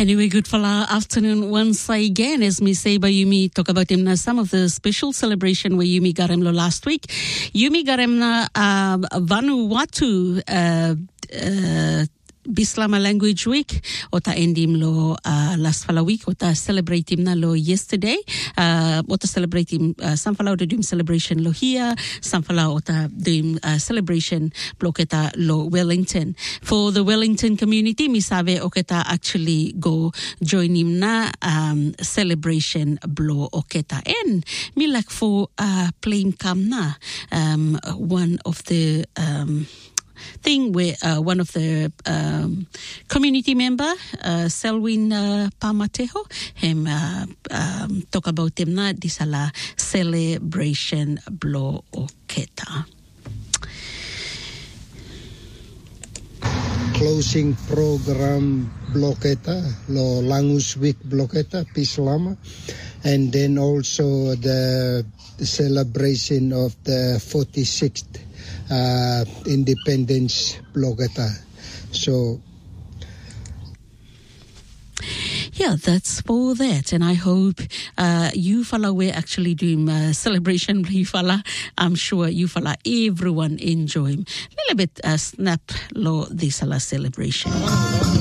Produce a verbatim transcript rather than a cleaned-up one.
Anyway, good for our afternoon once again. As me say by Yumi, talk about him now some of the special celebration where Yumi Garemlo last week. Yumi Garemna uh, Vanuatu uh, uh, Bislama Language Week, ota endim lo uh, last fala week, ota celebrate him na lo yesterday, uh, ota celebrate him, uh, some fala ota doing celebration lo here, some fala ota doing uh, celebration bloketa lo Wellington. For the Wellington community, misabe oketa actually go join him na um, celebration blo oketa. And me like for uh, playing kam na, um, one of the um, thing where uh, one of the um, community member, uh, Selwyn uh, Pamateho, him uh, um, talk about him na disala celebration blo oketa. Closing program bloketa, lo Language Week bloketa, Pislama, and then also the, the celebration of the forty-sixth Uh, independence bloketa. So yeah, that's for that, and I hope uh, you fella were actually doing uh, celebration. You fella, I'm sure you fella everyone enjoy a little bit uh, snap lo this celebration.